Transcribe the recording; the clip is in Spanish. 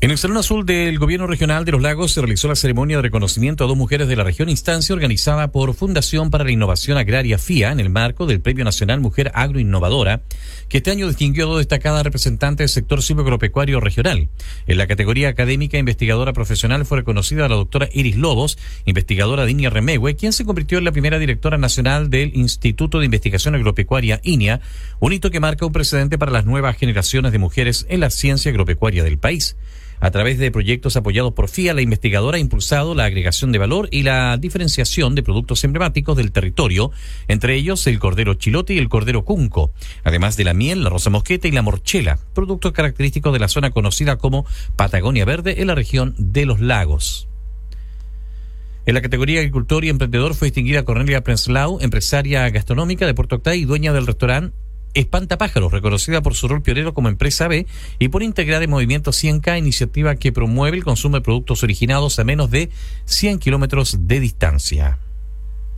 En el Salón Azul del Gobierno Regional de Los Lagos se realizó la ceremonia de reconocimiento a 2 mujeres de la región, instancia organizada por Fundación para la Innovación Agraria FIA en el marco del Premio Nacional Mujer Agroinnovadora, que este año distinguió a 2 destacadas representantes del sector silvoagropecuario regional. En la categoría académica e investigadora profesional fue reconocida la doctora Iris Lobos, investigadora de INIA Remegue, quien se convirtió en la primera directora nacional del Instituto de Investigación Agropecuaria INIA, un hito que marca un precedente para las nuevas generaciones de mujeres en la ciencia agropecuaria del país. A través de proyectos apoyados por FIA, la investigadora ha impulsado la agregación de valor y la diferenciación de productos emblemáticos del territorio, entre ellos el cordero chilote y el cordero cunco, además de la miel, la rosa mosqueta y la morchela, productos característicos de la zona conocida como Patagonia Verde en la región de Los Lagos. En la categoría agricultor y emprendedor fue distinguida Cornelia Prenslau, empresaria gastronómica de Puerto Octay y dueña del restaurante Espantapájaros, reconocida por su rol pionero como empresa B y por integrar el movimiento 100K, iniciativa que promueve el consumo de productos originados a menos de 100 kilómetros de distancia.